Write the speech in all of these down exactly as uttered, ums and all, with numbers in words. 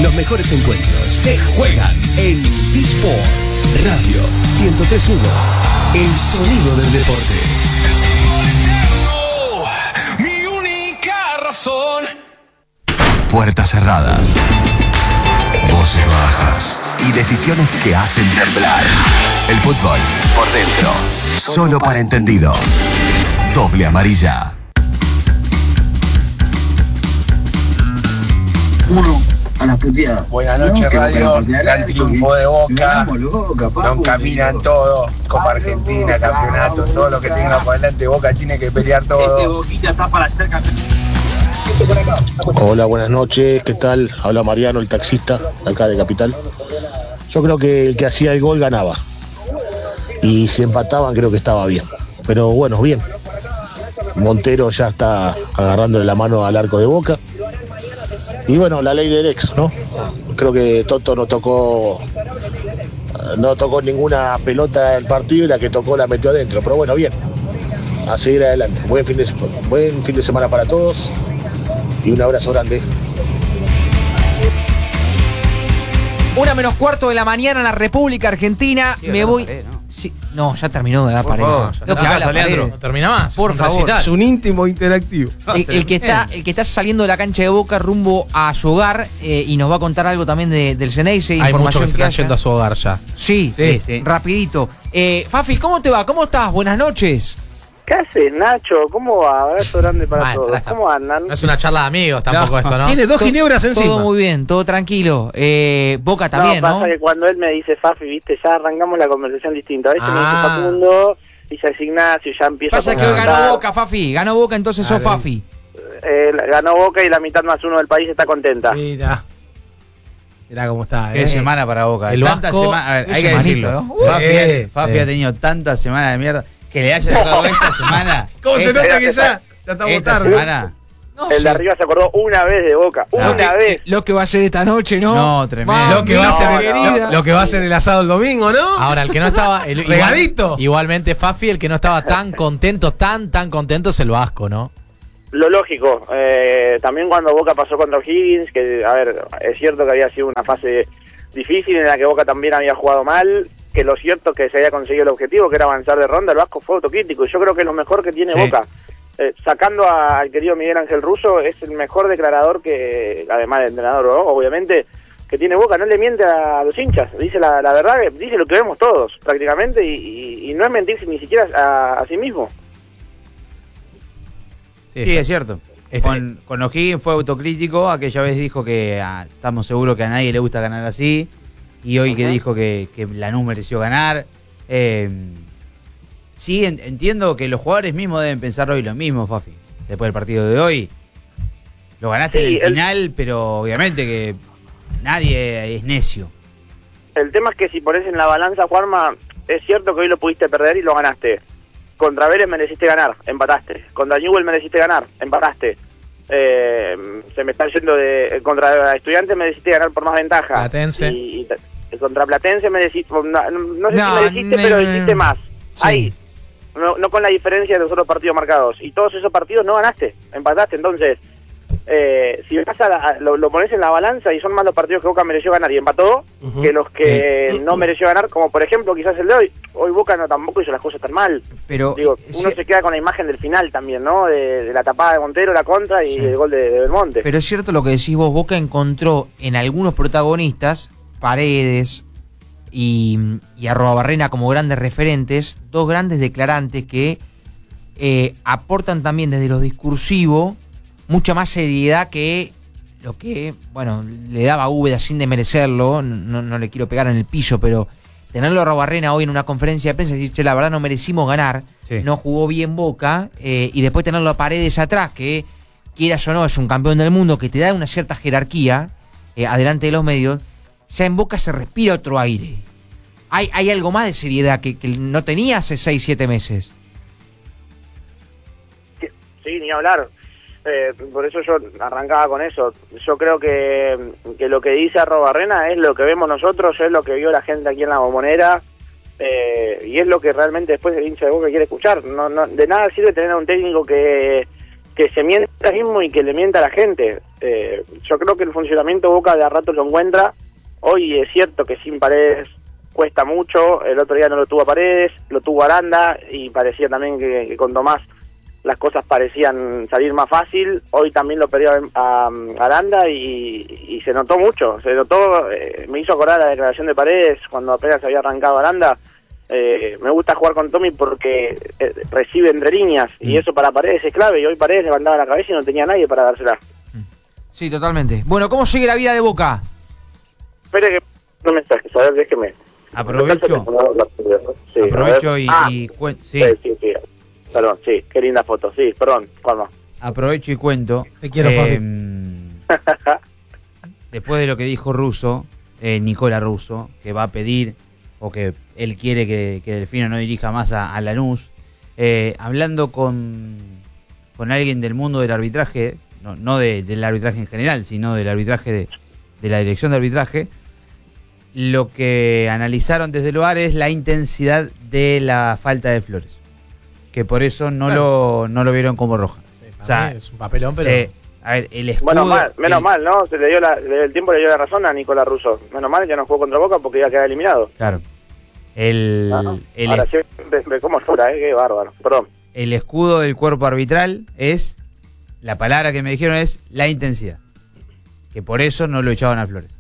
Los mejores encuentros se juegan en T-Sports Radio ciento tres punto uno. El sonido del deporte. Mi única razón. Puertas cerradas, voces bajas y decisiones que hacen temblar. El fútbol por dentro, solo para entendidos. Doble amarilla. Uno a las puteadas. Buenas noches, no, Radio. Gran triunfo de Boca. No caminan todo, Copa Argentina, campeonato, todo lo que tenga por delante. Boca tiene que pelear todo. Este Boquita está para ser campeón. Hola, buenas noches. ¿Qué tal? Habla Mariano, el taxista, acá de Capital. Yo creo que el que hacía el gol ganaba. Y si empataban, creo que estaba bien. Pero bueno, bien. Montero ya está agarrándole la mano al arco de Boca. Y bueno, la ley del ex, ¿no? Creo que Toto no tocó no tocó ninguna pelota del partido y la que tocó la metió adentro. Pero bueno, bien. A seguir adelante. Buen fin de, buen fin de semana para todos y un abrazo grande. Una menos cuarto de la mañana en la República Argentina. Sí, me voy... Pared, ¿no? Sí, no, ya terminó de dar pared. No, no, no, no termina más. Por favor. Es un íntimo interactivo. El, el, que está, el que está saliendo de la cancha de Boca rumbo a su hogar eh, y nos va a contar algo también de, del Ceneice. Hay información muchos que se que están yendo a su hogar ya. Sí, sí, sí. Rapidito. Eh, Fafi, ¿cómo te va? ¿Cómo estás? Buenas noches. ¿Qué haces, Nacho? ¿Cómo va? Abrazo grande para ah, todos. ¿Cómo andan? No es una charla de amigos tampoco no, esto, ¿no? Tiene dos ginebras encima. Todo muy bien, todo tranquilo. Eh, Boca también, ¿no? No, pasa que cuando él me dice Fafi, viste, ya arrancamos la conversación distinta. A veces ah. me dice Facundo, dice Ignacio, ya empieza pasa a Pasa que hoy ganó Boca, Fafi. Ganó Boca, entonces sos Fafi. Eh, ganó Boca y la mitad más uno del país está contenta. Mira. Mirá cómo está, ¿eh? Qué semana para Boca. El Tanta Vasco, a ver, hay que decirlo. ¿No? Fafi, eh, Fafi eh. ha tenido tantas semanas de mierda. Que le haya tocado esta semana. ¿Cómo se nota que ya, ya estamos esta tarde? Semana. No, el sí. de arriba se acordó una vez de Boca. No, una que, vez. Lo que va a ser esta noche, ¿no? No, tremendo. Lo que, va no, a ser el, no. lo, lo que va a ser el asado el domingo, ¿no? Ahora, el que no estaba. El, Regadito. Igual, igualmente, Fafi, el que no estaba tan contento, tan, tan contento es el Vasco, ¿no? Lo lógico. Eh, también cuando Boca pasó contra O'Higgins, que, a ver, es cierto que había sido una fase difícil en la que Boca también había jugado mal. Que lo cierto es que se había conseguido el objetivo, que era avanzar de ronda, el Vasco fue autocrítico, y yo creo que es lo mejor que tiene sí. Boca. Eh, sacando a, al querido Miguel Ángel Russo, es el mejor declarador que, además del entrenador, ¿no? Obviamente, que tiene Boca, no le miente a los hinchas, dice la, la verdad, dice lo que vemos todos, prácticamente, y, y, y no es mentir ni siquiera a, a sí mismo. Sí, sí es cierto. Este... Con, con O'Higgins fue autocrítico, aquella vez dijo que ah, estamos seguros que a nadie le gusta ganar así, y hoy uh-huh. que dijo que, que Lanús mereció ganar. Eh, sí, en, entiendo que los jugadores mismos deben pensar hoy lo mismo, Fafi. Después del partido de hoy, lo ganaste sí, en el, el final, pero obviamente que nadie es necio. El tema es que si pones en la balanza, Juanma, es cierto que hoy lo pudiste perder y lo ganaste. Contra Vélez mereciste ganar, empataste. Contra Newell mereciste ganar, empataste. Eh, se me está yendo de... Contra Estudiantes mereciste ganar por más ventaja. Platense. Y, y, contra Platense mereciste, no, no sé no, si mereciste, me... pero hiciste más. Sí. Ahí, no, no con la diferencia de los otros partidos marcados. Y todos esos partidos no ganaste, empataste. Entonces, eh, si vas a la, lo, lo pones en la balanza y son más los partidos que Boca mereció ganar y empató, uh-huh. que los que uh-huh. no mereció ganar, como por ejemplo quizás el de hoy. Hoy Boca no tampoco hizo las cosas tan mal. Pero digo, eh, uno si... se queda con la imagen del final también, ¿no? De, de la tapada de Montero, la contra y sí. el gol de, de Belmonte. Pero es cierto lo que decís vos, Boca encontró en algunos protagonistas, Paredes y, y Arrobarrena como grandes referentes, dos grandes declarantes que eh, aportan también desde lo discursivo mucha más seriedad que lo que, bueno, le daba a Úbeda sin desmerecerlo, no, no le quiero pegar en el piso, pero tenerlo a Arrobarrena hoy en una conferencia de prensa y decir, che, la verdad no merecimos ganar, sí. no jugó bien Boca, eh, y después tenerlo a Paredes atrás, que quieras o no, es un campeón del mundo, que te da una cierta jerarquía, eh, adelante de los medios, ya en Boca se respira otro aire. Hay, hay algo más de seriedad que, que no tenía hace seis, siete meses. Sí, ni hablar. Eh, por eso yo arrancaba con eso. Yo creo que, que lo que dice Arrobarrena es lo que vemos nosotros, es lo que vio la gente aquí en la Bombonera, eh, y es lo que realmente después el hincha de Boca quiere escuchar. No, no, de nada sirve tener a un técnico que que se mienta mismo y que le mienta a la gente. Eh, yo creo que el funcionamiento Boca de a rato lo encuentra. Hoy es cierto que sin Paredes cuesta mucho, el otro día no lo tuvo a Paredes, lo tuvo Aranda y parecía también que, que con Tomás las cosas parecían salir más fácil. Hoy también lo perdió a, a Aranda y, y se notó mucho, se notó, eh, me hizo acordar la declaración de Paredes cuando apenas había arrancado Aranda. Eh, me gusta jugar con Tommy porque eh, recibe entre líneas mm. y eso para Paredes es clave, y hoy Paredes levantaba la cabeza y no tenía nadie para dársela. Sí, totalmente. Bueno, ¿cómo sigue la vida de Boca? Espere que no mensajes, a ver, déjeme. Aprovecho. Sí, Aprovecho y, ah, y cuen- sí. sí, sí, sí. Perdón, sí, qué linda foto, sí, perdón, Juanma. Aprovecho y cuento. Te quiero, eh, Fafi. Después de lo que dijo Russo, eh, Nicola Russo, que va a pedir, o que él quiere que, que Delfino no dirija más a, a Lanús, eh, hablando con, con alguien del mundo del arbitraje, no, no de, del arbitraje en general, sino del arbitraje de, de la dirección de arbitraje, lo que analizaron desde el V A R es la intensidad de la falta de Flores, que por eso no, claro. lo, no lo vieron como roja. Sí, o sea, es un papelón, pero... Se, a ver, el escudo... Bueno, mal, menos el, mal, ¿no? Se le dio la, el tiempo le dio la razón a Nicolás Russo. Menos mal que no jugó contra Boca porque iba a quedar eliminado. Claro. El, ah, el Ahora sí, ve cómo llora, ¿eh? Qué bárbaro. Perdón. El escudo del cuerpo arbitral es, la palabra que me dijeron es la intensidad. Que por eso no lo echaban a Flores.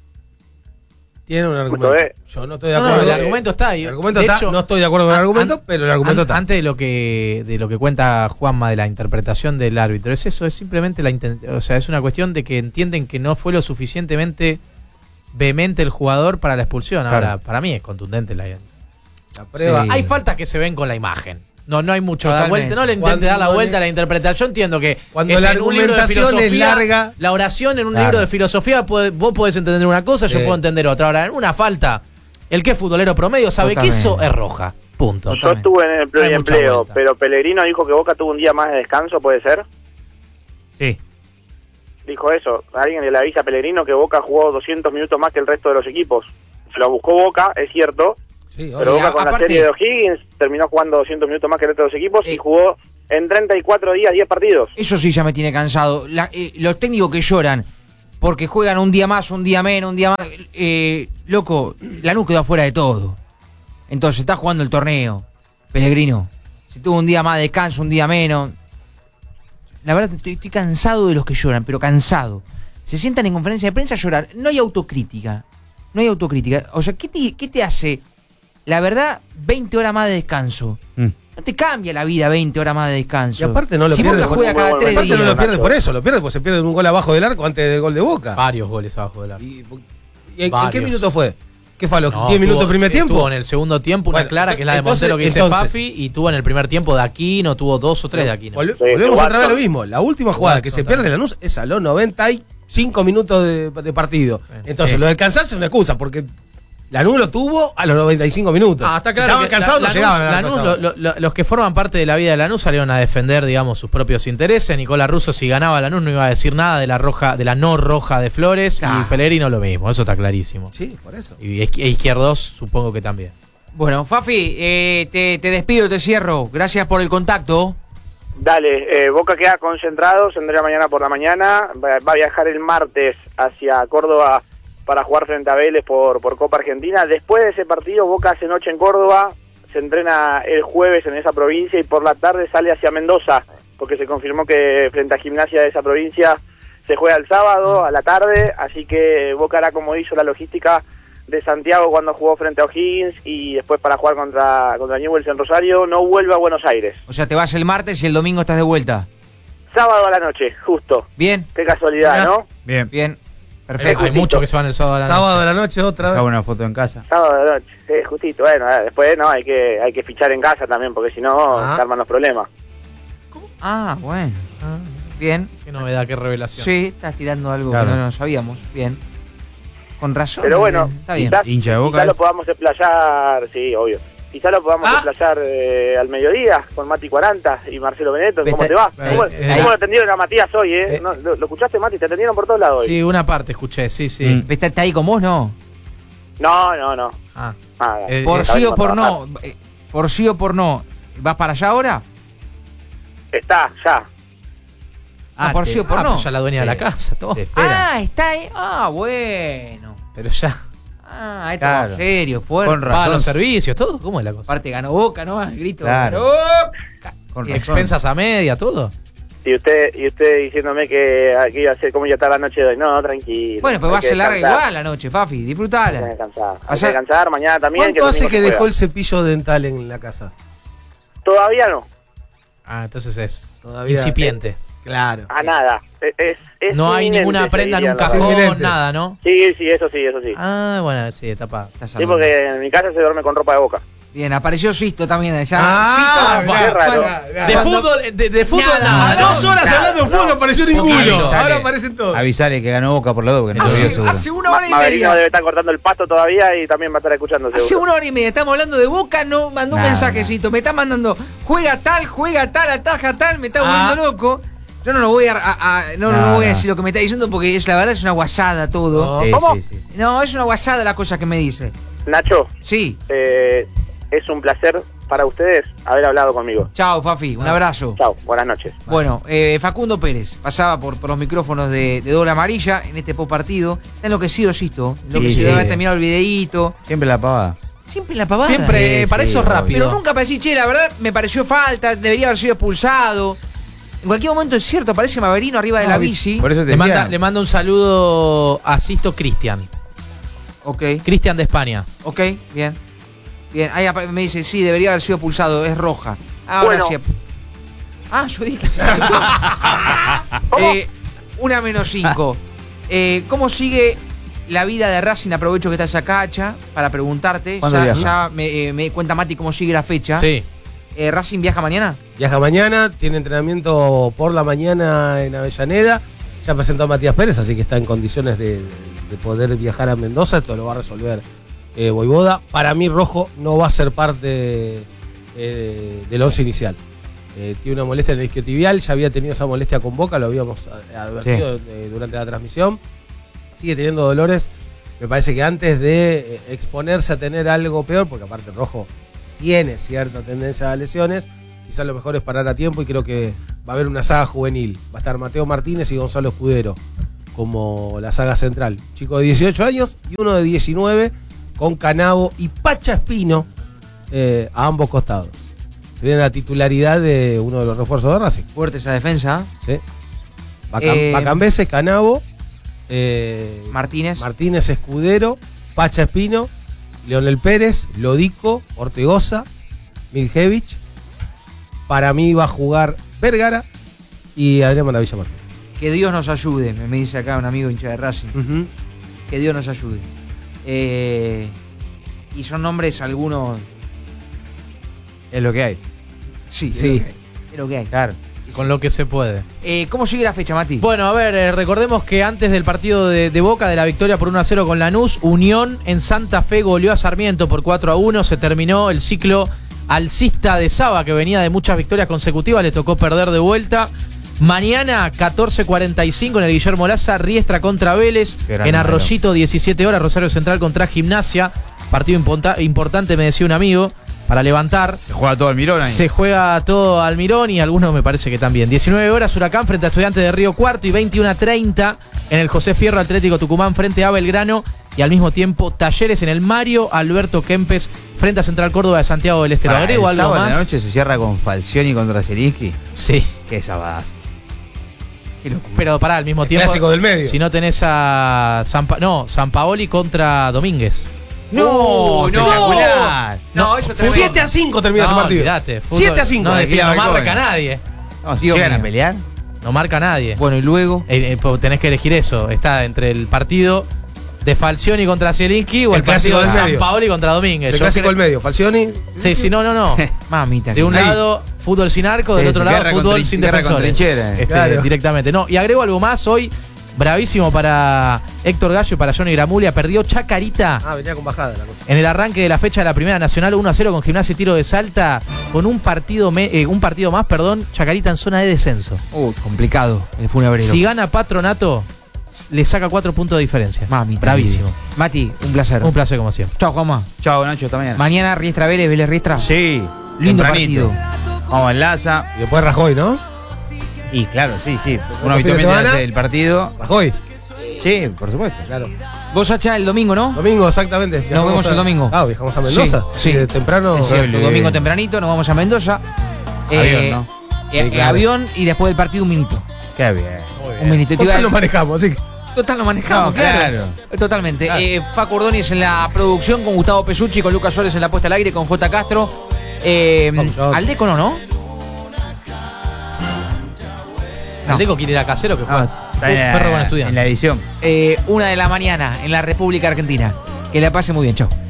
Tiene un argumento. Yo no estoy de acuerdo. No, no, el argumento está ahí. El argumento de está, hecho, no estoy de acuerdo con el argumento, an, pero el argumento an, está. Antes de lo que de lo que cuenta Juanma de la interpretación del árbitro, es eso, es simplemente la intención, o sea, es una cuestión de que entienden que no fue lo suficientemente vehemente el jugador para la expulsión. Ahora, claro. Para mí es contundente la, la prueba. Sí. Hay faltas que se ven con la imagen. No, no hay mucho da vuelta, no le intente dar la vuelta a la interpretación. Entiendo que cuando este, la argumentación es larga, la oración en un claro. libro de filosofía puede, vos podés entender una cosa, sí. Yo puedo entender otra. Ahora, en una falta, el que es futbolero promedio sabe Totalmente. Que eso es roja. Punto. Yo estuve en el pluriempleo, pero Pellegrino dijo que Boca tuvo un día más de descanso, ¿puede ser? Sí. Dijo eso. Alguien le avisa a Pellegrino que Boca jugó doscientos minutos más que el resto de los equipos. Se lo buscó Boca, es cierto. Sí, pero Boca con aparte, la serie de O'Higgins terminó jugando doscientos minutos más que el resto de los equipos eh, y jugó en treinta y cuatro días diez partidos. Eso sí ya me tiene cansado. La, eh, los técnicos que lloran porque juegan un día más, un día menos, un día más. Eh, loco, Lanús quedó afuera de todo. Entonces está jugando el torneo. Pellegrino, si tuvo un día más de descanso, un día menos. La verdad estoy, estoy cansado de los que lloran, pero cansado. Se sientan en conferencia de prensa a llorar. No hay autocrítica. No hay autocrítica. O sea, ¿qué te, qué te hace? La verdad, veinte horas más de descanso. Mm. No te cambia la vida veinte horas más de descanso. Y aparte no lo si pierde, Boca juega cada tres aparte días. no lo pierde por eso, lo pierde porque se pierde un gol abajo del arco antes del gol de Boca. Varios goles abajo del arco. ¿Y, y en, ¿en qué minuto fue? ¿Qué fue a los no, diez minutos del primer tiempo? Tuvo en el segundo tiempo una bueno, clara que es la de Montero que dice entonces, Fafi, y tuvo en el primer tiempo de Aquino, tuvo dos o tres de Aquino. Vol- volvemos otra vez a lo mismo. La última jugada que se pierde Lanús es a los noventa y cinco minutos de, de partido. Entonces sí. Lo del cansancio es una excusa porque Lanús lo tuvo a los noventa y cinco minutos. Ah, está claro. Si estaban cansados, no llegaban. Lanús, lo, lo, lo, los que forman parte de la vida de Lanús salieron a defender, digamos, sus propios intereses. Nicolás Russo, si ganaba Lanús, no iba a decir nada de la roja, de la no roja de Flores. Ah. Y Pellegrino lo mismo, eso está clarísimo. Sí, por eso. Y e Izquierdos, supongo que también. Bueno, Fafi, eh, te, te despido, te cierro. Gracias por el contacto. Dale, eh, Boca queda concentrado, saldrá mañana por la mañana. Va, va a viajar el martes hacia Córdoba para jugar frente a Vélez por, por Copa Argentina. Después de ese partido, Boca hace noche en Córdoba, se entrena el jueves en esa provincia y por la tarde sale hacia Mendoza, porque se confirmó que frente a Gimnasia de esa provincia se juega el sábado a la tarde, así que Boca hará como hizo la logística de Santiago cuando jugó frente a O'Higgins y después para jugar contra, contra Newell's en Rosario, no vuelve a Buenos Aires. O sea, te vas el martes y el domingo estás de vuelta. Sábado a la noche, justo. Bien. Qué casualidad, ¿no? Bien. Bien. Perfecto. Hay muchos que se van el sábado a la noche. Sábado a la noche otra vez. Hago una foto en casa. Sábado a la noche, sí, justito. Bueno, después no, hay que hay que fichar en casa también, porque si no, se arman los problemas. ¿Cómo? Ah, bueno. Ah, bien. Qué novedad, qué revelación. Sí, estás tirando algo claro. que no, no sabíamos. Bien. Con razón. Pero bueno, eh, está bien. Quizás, hincha de Boca. Quizás lo podamos desplayar, sí, obvio. Quizás lo podamos ah. desplayar eh, al mediodía con Mati cuarenta y Marcelo Benedetto. ¿Cómo está, te va? Eh, ¿Cómo, eh, ¿Cómo lo atendieron a Matías hoy? Eh? eh ¿No, lo, ¿Lo escuchaste, Mati? Te atendieron por todos lados hoy. Sí, una parte escuché, sí, sí. Mm. ¿Está, ¿Está ahí con vos, no? No, no, no. Ah. Ah, eh, por sí o por no. Por sí o por no. ¿Vas para allá ahora? Está, ya. Ah, por sí o por ah, no. pues ya la dueña de la casa, todo. Ah, está ahí. Ah, bueno. Pero ya. Ah, esto Claro. es serio, fuerte. Con razón. Paga los servicios, todo. ¿Cómo es la cosa? Aparte ganó Boca, ¿no? El grito. Claro. ganó Boca. Con expensas a media, todo. Y usted y usted diciéndome que, que iba a ser como ya está la noche de hoy. No, tranquilo. Bueno, pues hay va a que ser larga descansar. igual la noche, Fafi. Disfrutala. Hay que descansar. Hay Pasa- que descansar mañana también. ¿Cuánto el hace domingo que se dejó juega. el cepillo dental en la casa? Todavía no. Ah, entonces es Todavía- incipiente. Claro. A nada. Es, es, es No hay inminente, ninguna se prenda en diría un la cajón, verdad. nada, ¿no? Sí, sí, eso sí, eso sí. Ah, bueno, sí, etapa. Sí, porque en mi casa se duerme con ropa de Boca. Bien, apareció Sisto también allá. Ah, Sisto, qué raro. De fútbol, de, de fútbol Nada, nada. A dos horas Nada, hablando de fútbol no apareció Poquito. ninguno. Avisale. Ahora aparecen todos. Avisale que ganó Boca por la dos, porque no Hace- te seguro. hace una hora y Maverino media. debe estar cortando el pasto todavía y también va a estar escuchando Hace seguro. una hora y media estamos hablando de Boca, no mandó un Nah, mensajecito. Me está mandando, juega tal, juega tal, ataja tal, me está Ah. volviendo loco. Yo no lo voy a, a- a- no, no, No, no voy a no. decir lo que me está diciendo porque es, la verdad es una guasada todo. Sí, ¿Cómo? sí, sí. No, es una guasada la cosa que me dice. Nacho, Sí. eh, es un placer para ustedes haber hablado conmigo. Chao, Fafi, un abrazo. Chao, buenas noches. Bueno, eh, Facundo Pérez pasaba por, por los micrófonos de, de Doble Amarilla en este post partido. Está enloquecido, Sisto. Enloquecido, Sí, sí. ha terminado el videíto. Siempre la pavada. Siempre la pavada. Siempre, Sí, para sí, eso es obvio. rápido. Pero nunca parecí, che, la verdad me pareció falta, debería haber sido expulsado. En cualquier momento es cierto, aparece Maverino arriba de la bici. Por eso te Le decía. manda, le manda un saludo a Sisto Cristian. Ok, Cristian de España. ok, bien. Bien, ahí apa- me dice, sí, debería haber sido expulsado, es roja. Ahora Bueno. sí. Ah, yo dije que se saltó. eh, una menos cinco. Eh, ¿Cómo sigue la vida de Racing? Aprovecho que estás acá, Hacha, para preguntarte. ¿Cuándo Ya, viaja? ya me, eh, me cuenta Mati cómo sigue la fecha. Sí. Eh, ¿Racing viaja mañana? Viaja mañana, tiene entrenamiento por la mañana en Avellaneda. Ya presentó a Matías Pérez, así que está en condiciones de, de poder viajar a Mendoza. Esto lo va a resolver eh, Voivoda. Para mí, Rojo no va a ser parte eh, del once inicial. Eh, tiene una molestia en el isquiotibial, ya había tenido esa molestia con Boca, lo habíamos a- advertido eh, durante la transmisión. Sigue teniendo dolores. Me parece que antes de eh, exponerse a tener algo peor, porque aparte Rojo tiene cierta tendencia a lesiones, quizás lo mejor es parar a tiempo y creo que va a haber una saga juvenil. Va a estar Mateo Martínez y Gonzalo Escudero como la saga central. Chico de dieciocho años y uno de diecinueve con Canavo y Pacha Espino eh, a ambos costados. Se viene la titularidad de uno de los refuerzos de Racing. Fuerte esa defensa. ¿Sí? Bacam- Eh, Bacambese, Canavo, eh, Martínez. Martínez Escudero, Pacha Espino, Leonel Pérez, Lodico, Ortegoza, Miljevich. Para mí va a jugar Vergara y Adrián Maravilla Martínez. Que Dios nos ayude, me me dice acá un amigo hincha de Racing. Ujú. Que Dios nos ayude. Eh, y son nombres algunos. Es lo que hay. Sí, Sí. Es, lo que hay, es lo que hay. Claro. Con lo que se puede. Eh, ¿Cómo sigue la fecha, Mati? Bueno, a ver, eh, recordemos que antes del partido de, de Boca, de la victoria por uno a cero con Lanús, Unión en Santa Fe goleó a Sarmiento por cuatro a uno. Se terminó el ciclo alcista de Saba, que venía de muchas victorias consecutivas, le tocó perder de vuelta. Mañana, catorce cuarenta y cinco, en el Guillermo Laza, Riestra contra Vélez. Qué gran En número. Arroyito, diecisiete horas, Rosario Central contra Gimnasia. Partido imponta- importante, me decía un amigo, para levantar. Se juega todo el mirón ahí. Se juega todo Almirón y algunos me parece que también. diecinueve horas, Huracán frente a Estudiantes de Río Cuarto y veintiuno a treinta en el José Fierro, Atlético Tucumán frente a Belgrano y al mismo tiempo Talleres en el Mario Alberto Kempes frente a Central Córdoba de Santiago del Estero. Para, ¿Agrego el algo sábado de más? la noche se cierra con Falcioni contra Zielinski. Sí. Qué sabadazo. Qué locura. Pero pará, al mismo El tiempo. clásico del medio. Si no tenés a San Pa- no, San Paoli contra Domínguez. ¡No! Uy, no. ¡Espectacular! No, eso tremendo. siete a cinco termina No, ese partido. olvidate, fútbol- siete a cinco. No, de decía, no Fila marca Balcón. nadie. No, si Dios llegan mío. a pelear. No marca nadie. Bueno, y luego. Eh, eh, pues tenés que elegir eso. Está entre el partido de Falcioni contra Zielinski o el, El clásico partido de del San medio. Paoli contra Domínguez. El Yo clásico creo- del medio. Falcioni. Sí, sí, no, no, no. Mamita. De un querida. lado, fútbol sin arco, del Sí, otro sí, lado, guerra con fútbol trin- sin guerra con defensores. trinchera. Este, Claro. Directamente. No, y agrego algo más. Hoy, bravísimo para Héctor Gallo y para Johnny Gramulia. Perdió Chacarita Ah, venía con bajada la cosa. en el arranque de la fecha de la Primera Nacional, uno a cero con Gimnasia y Tiro de Salta. Con un partido, me- eh, un partido más, perdón, Chacarita en zona de descenso. Uy, complicado el funebrero. Si gana Patronato, le saca cuatro puntos de diferencia. Mamita. Bravísimo. querida. Mati, un placer. Un placer como siempre. Chao, Juanma. Chao, Nacho, hasta mañana. Mañana Riestra Vélez, Vélez Riestra. Sí. Lindo tempranito. partido. Vamos en Laza. Y después Rajoy, ¿no? Y claro, sí, sí. ¿Un Uno habitualmente hace el partido. Rajoy. Sí, por supuesto. Claro. Vos, Sacha, el domingo, ¿no? Domingo, exactamente. Nos Viajamos vemos a- el domingo. Ah, viajamos a Mendoza. Sí, Sí, sí. temprano. Es cierto, Eh, domingo tempranito, nos vamos a Mendoza. Avión, ¿no? eh, Sí, eh, claro. Avión y después del partido un minuto. Qué bien. Un minuto. Te iba Total a- lo manejamos, así que. Total, lo manejamos, No, claro. claro. Totalmente. Claro. Eh, Facu Ordóñez en la producción con Gustavo Pesucci, con Lucas Suárez en la puesta al aire, con J. Castro. Eh, Vamos, vamos. Aldeco no, ¿no? No. Aldeco quiere ir a Casero que juega. No, está en la- Ferro con Estudiantes. en la edición. Eh, una de la mañana en la República Argentina. Que la pase muy bien, chau.